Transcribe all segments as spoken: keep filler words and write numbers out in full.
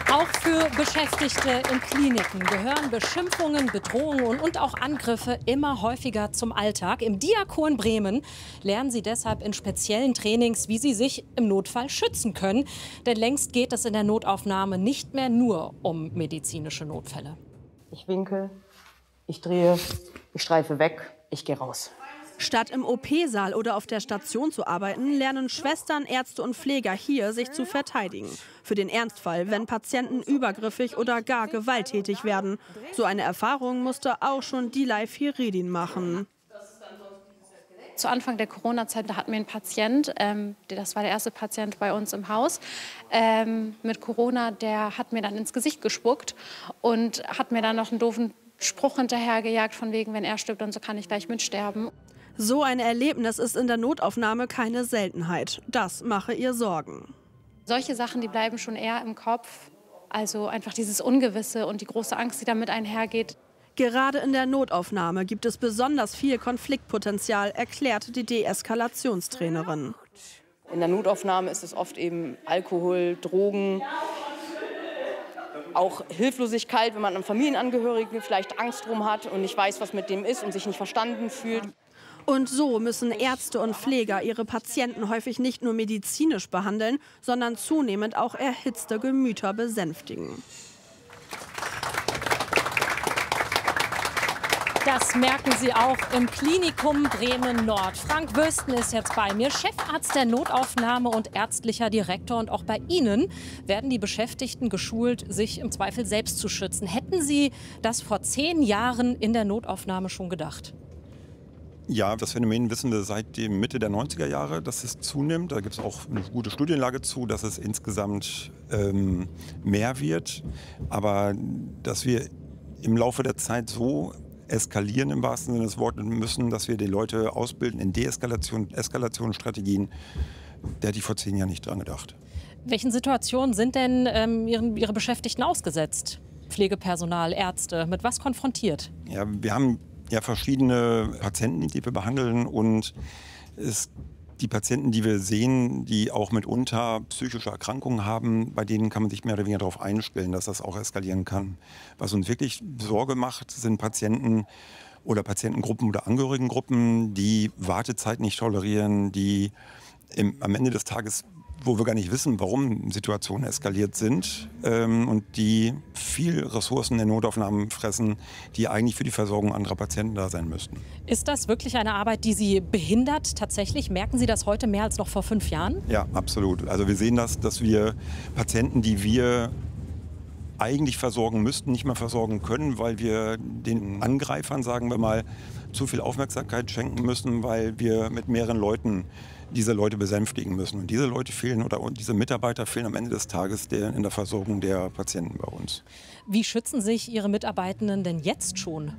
Auch für Beschäftigte in Kliniken gehören Beschimpfungen, Bedrohungen und auch Angriffe immer häufiger zum Alltag. Im Diakon Bremen lernen sie deshalb in speziellen Trainings, wie sie sich im Notfall schützen können. Denn längst geht es in der Notaufnahme nicht mehr nur um medizinische Notfälle. Ich winke, ich drehe, ich streife weg, ich gehe raus. Statt im O P-Saal oder auf der Station zu arbeiten, lernen Schwestern, Ärzte und Pfleger hier, sich zu verteidigen. Für den Ernstfall, wenn Patienten übergriffig oder gar gewalttätig werden. So eine Erfahrung musste auch schon Dilay Firidin machen. Zu Anfang der Corona-Zeit, da hatten wir einen Patient, ähm, das war der erste Patient bei uns im Haus, ähm, mit Corona, der hat mir dann ins Gesicht gespuckt und hat mir dann noch einen doofen Spruch hinterhergejagt, von wegen, wenn er stirbt, dann so kann ich gleich mitsterben. So ein Erlebnis ist in der Notaufnahme keine Seltenheit. Das mache ihr Sorgen. Solche Sachen, die bleiben schon eher im Kopf. Also einfach dieses Ungewisse und die große Angst, die damit einhergeht. Gerade in der Notaufnahme gibt es besonders viel Konfliktpotenzial, erklärt die Deeskalationstrainerin. In der Notaufnahme ist es oft eben Alkohol, Drogen, auch Hilflosigkeit, wenn man einen Familienangehörigen vielleicht Angst drum hat und nicht weiß, was mit dem ist und sich nicht verstanden fühlt. Und so müssen Ärzte und Pfleger ihre Patienten häufig nicht nur medizinisch behandeln, sondern zunehmend auch erhitzte Gemüter besänftigen. Das merken Sie auch im Klinikum Bremen-Nord. Frank Wösten ist jetzt bei mir, Chefarzt der Notaufnahme und ärztlicher Direktor. Und auch bei Ihnen werden die Beschäftigten geschult, sich im Zweifel selbst zu schützen. Hätten Sie das vor zehn Jahren in der Notaufnahme schon gedacht? Ja, das Phänomen wissen wir seit der Mitte der neunziger Jahre, dass es zunimmt. Da gibt es auch eine gute Studienlage zu, dass es insgesamt ähm, mehr wird. Aber dass wir im Laufe der Zeit so eskalieren im wahrsten Sinne des Wortes müssen, dass wir die Leute ausbilden in Deeskalation, Eskalationsstrategien, da hätte ich vor zehn Jahren nicht dran gedacht. Welchen Situationen sind denn ähm, Ihren, Ihre Beschäftigten ausgesetzt? Pflegepersonal, Ärzte, mit was konfrontiert? Ja, wir haben ja verschiedene Patienten, die wir behandeln, und es, die Patienten, die wir sehen, die auch mitunter psychische Erkrankungen haben, bei denen kann man sich mehr oder weniger darauf einstellen, dass das auch eskalieren kann. Was uns wirklich Sorge macht, sind Patienten oder Patientengruppen oder Angehörigengruppen, die Wartezeit nicht tolerieren, die im, am Ende des Tages, wo wir gar nicht wissen, warum Situationen eskaliert sind, ähm, und die viel Ressourcen der Notaufnahmen fressen, die eigentlich für die Versorgung anderer Patienten da sein müssten. Ist das wirklich eine Arbeit, die Sie behindert tatsächlich? Merken Sie das heute mehr als noch vor fünf Jahren? Ja, absolut. Also wir sehen das, dass wir Patienten, die wir eigentlich versorgen müssten, nicht mehr versorgen können, weil wir den Angreifern, sagen wir mal, zu viel Aufmerksamkeit schenken müssen, weil wir mit mehreren Leuten diese Leute besänftigen müssen. Und diese Leute fehlen oder diese Mitarbeiter fehlen am Ende des Tages der, in der Versorgung der Patienten bei uns. Wie schützen sich Ihre Mitarbeitenden denn jetzt schon?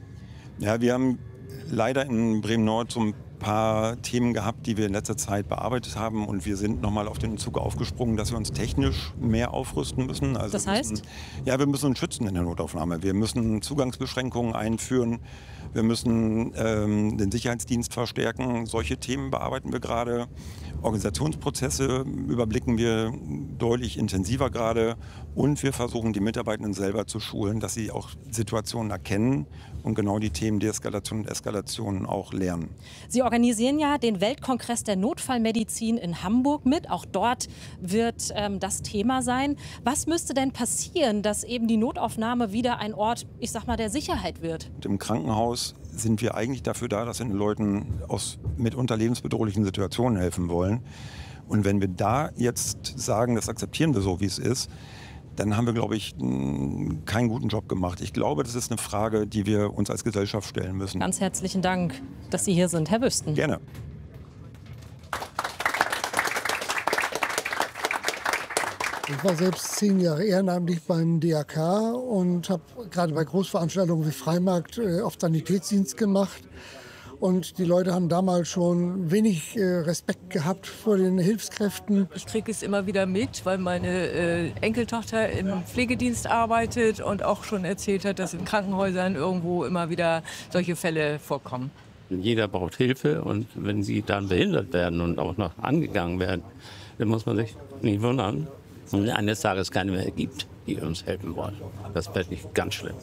Ja, wir haben leider in Bremen-Nord so ein paar Themen gehabt, die wir in letzter Zeit bearbeitet haben. Und wir sind nochmal auf den Zug aufgesprungen, dass wir uns technisch mehr aufrüsten müssen. Also das heißt? Müssen, ja, wir müssen uns schützen in der Notaufnahme. Wir müssen Zugangsbeschränkungen einführen. Wir müssen ähm, den Sicherheitsdienst verstärken. Solche Themen bearbeiten wir gerade. Organisationsprozesse überblicken wir deutlich intensiver gerade. Und wir versuchen, die Mitarbeitenden selber zu schulen, dass sie auch Situationen erkennen und genau die Themen Deeskalation und Eskalation auch lernen. Sie organisieren ja den Weltkongress der Notfallmedizin in Hamburg mit. Auch dort wird ähm, das Thema sein. Was müsste denn passieren, dass eben die Notaufnahme wieder ein Ort, ich sag mal, der Sicherheit wird? Und im Krankenhaus sind wir eigentlich dafür da, dass wir den Leuten aus mitunter lebensbedrohlichen Situationen helfen wollen. Und wenn wir da jetzt sagen, das akzeptieren wir so, wie es ist, dann haben wir, glaube ich, keinen guten Job gemacht. Ich glaube, das ist eine Frage, die wir uns als Gesellschaft stellen müssen. Ganz herzlichen Dank, dass Sie hier sind, Herr Wösten. Gerne. Ich war selbst zehn Jahre ehrenamtlich beim D A K und habe gerade bei Großveranstaltungen wie Freimarkt äh, oft Sanitätsdienst gemacht. Und die Leute haben damals schon wenig äh, Respekt gehabt vor den Hilfskräften. Ich kriege es immer wieder mit, weil meine äh, Enkeltochter im Pflegedienst arbeitet und auch schon erzählt hat, dass in Krankenhäusern irgendwo immer wieder solche Fälle vorkommen. Jeder braucht Hilfe, und wenn sie dann behindert werden und auch noch angegangen werden, dann muss man sich nicht wundern, wenn es eines Tages keine mehr gibt. die uns helfen wollen. Das ist wirklich ganz schlimm.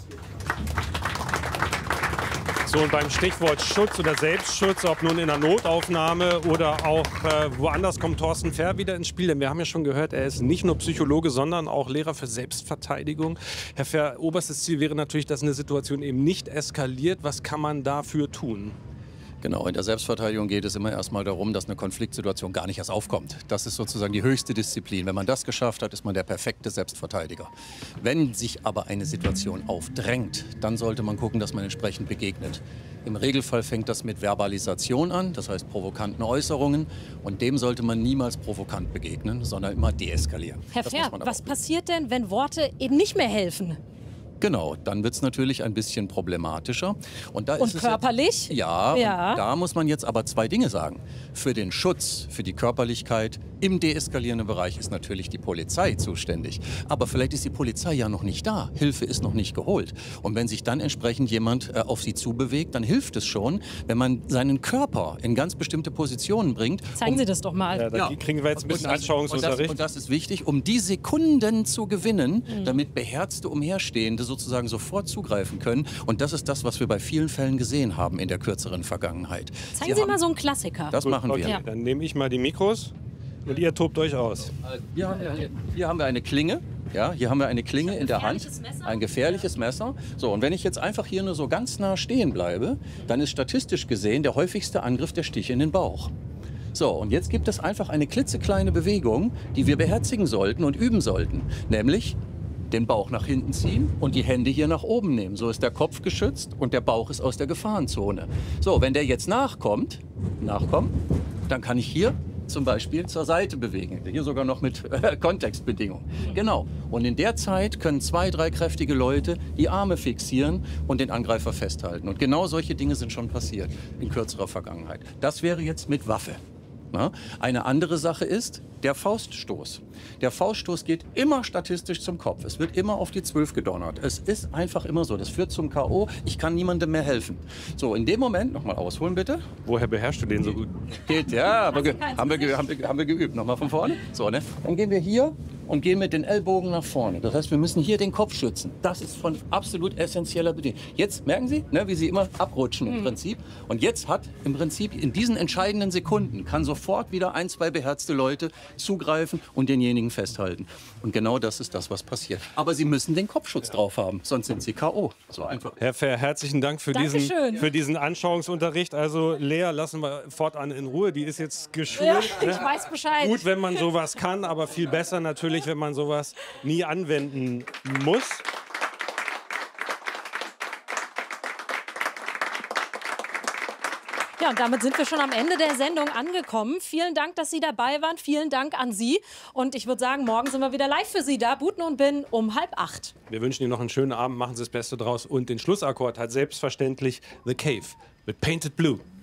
So, und beim Stichwort Schutz oder Selbstschutz, ob nun in der Notaufnahme oder auch äh, woanders, kommt Thorsten Fehr wieder ins Spiel. Denn wir haben ja schon gehört, er ist nicht nur Psychologe, sondern auch Lehrer für Selbstverteidigung. Herr Fehr, oberstes Ziel wäre natürlich, dass eine Situation eben nicht eskaliert. Was kann man dafür tun? Genau, in der Selbstverteidigung geht es immer erstmal darum, dass eine Konfliktsituation gar nicht erst aufkommt. Das ist sozusagen die höchste Disziplin. Wenn man das geschafft hat, ist man der perfekte Selbstverteidiger. Wenn sich aber eine Situation aufdrängt, dann sollte man gucken, dass man entsprechend begegnet. Im Regelfall fängt das mit Verbalisation an, das heißt provokanten Äußerungen. Und dem sollte man niemals provokant begegnen, sondern immer deeskalieren. Herr Fehr, was passiert denn, wenn Worte eben nicht mehr helfen? Genau, dann wird es natürlich ein bisschen problematischer. Und, da und ist es körperlich? Jetzt, ja, ja. Und da muss man jetzt aber zwei Dinge sagen. Für den Schutz, für die Körperlichkeit im deeskalierenden Bereich ist natürlich die Polizei zuständig. Aber vielleicht ist die Polizei ja noch nicht da. Hilfe ist noch nicht geholt. Und wenn sich dann entsprechend jemand äh, auf sie zubewegt, dann hilft es schon, wenn man seinen Körper in ganz bestimmte Positionen bringt. Zeigen um, Sie das doch mal. Ja, da ja. kriegen wir jetzt ein bisschen Anschauungsunterricht. Und das, und das ist wichtig, um die Sekunden zu gewinnen, mhm. damit beherzte Umherstehende sozusagen sofort zugreifen können. Und das ist das, was wir bei vielen Fällen gesehen haben in der kürzeren Vergangenheit. Zeigen Sie, Sie mal so einen Klassiker. Das Gut, machen okay. wir. Ja. Dann nehme ich mal die Mikros und ihr tobt euch aus. Hier haben wir, hier haben wir eine Klinge. Ja, hier haben wir eine Klinge in der Hand, Messer? ein gefährliches Messer. So, und wenn ich jetzt einfach hier nur so ganz nah stehen bleibe, dann ist statistisch gesehen der häufigste Angriff der Stich in den Bauch. So, und jetzt gibt es einfach eine klitzekleine Bewegung, die wir beherzigen sollten und üben sollten, nämlich den Bauch nach hinten ziehen und die Hände hier nach oben nehmen. So ist der Kopf geschützt und der Bauch ist aus der Gefahrenzone. So, wenn der jetzt nachkommt, nachkommt, dann kann ich hier zum Beispiel zur Seite bewegen. Hier sogar noch mit äh, Kontextbedingungen. Genau. Und in der Zeit können zwei, drei kräftige Leute die Arme fixieren und den Angreifer festhalten. Und genau solche Dinge sind schon passiert in kürzerer Vergangenheit. Das wäre jetzt mit Waffe. Na? Eine andere Sache ist der Fauststoß. Der Fauststoß geht immer statistisch zum Kopf. Es wird immer auf die zwölf gedonnert. Es ist einfach immer so. Das führt zum K O. Ich kann niemandem mehr helfen. So, in dem Moment, nochmal ausholen bitte. Woher beherrschst du den so gut? Geht, ja, aber ge haben, wir ge haben, wir, haben wir geübt. Nochmal von vorne. So, ne? Dann gehen wir hier und gehen mit den Ellbogen nach vorne. Das heißt, wir müssen hier den Kopf schützen. Das ist von absolut essentieller Bedeutung. Jetzt merken Sie, ne, wie Sie immer abrutschen im Prinzip. Und jetzt hat im Prinzip in diesen entscheidenden Sekunden kann sofort wieder ein, zwei beherzte Leute zugreifen und denjenigen festhalten. Und genau das ist das, was passiert. Aber Sie müssen den Kopfschutz drauf haben, sonst sind Sie K O. So einfach. Herr Fehr, herzlichen Dank für diesen, für diesen Anschauungsunterricht. Also Lea lassen wir fortan in Ruhe. Die ist jetzt geschult. Ja, ich ne? weiß Bescheid. Gut, wenn man sowas kann, aber viel besser natürlich, wenn man sowas nie anwenden muss. Ja, und damit sind wir schon am Ende der Sendung angekommen. Vielen Dank, dass Sie dabei waren. Vielen Dank an Sie. Und ich würde sagen, morgen sind wir wieder live für Sie da. Buten und Bin um halb acht. Wir wünschen Ihnen noch einen schönen Abend. Machen Sie das Beste draus. Und den Schlussakkord hat selbstverständlich The Cave mit Painted Blue.